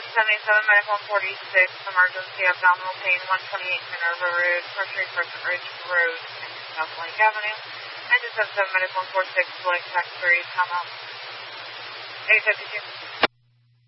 77 Medical 46, emergency abdominal pain, 128 Minerva Road, Tertiary Crescent Ridge Road, and South Lake Avenue. 977 Medical 46, select tax 3, come up. 852.